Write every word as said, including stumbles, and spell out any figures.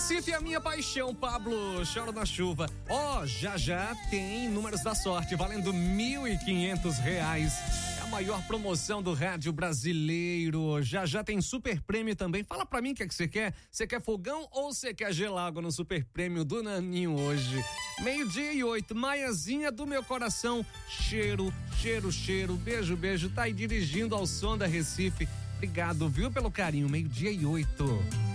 Recife é a minha paixão, Pablo, choro na chuva. Ó, oh, já já tem números da sorte valendo mil e quinhentos reais. É a maior promoção do rádio brasileiro. Já já tem super prêmio também. Fala pra mim o que é que você quer. Você quer fogão ou você quer gelágua no super prêmio do Naninho hoje? Meio-dia e oito, Maiazinha do meu coração. Cheiro, cheiro, cheiro. Beijo, beijo. Tá aí dirigindo ao som da Recife. Obrigado, viu, pelo carinho. Meio-dia e oito.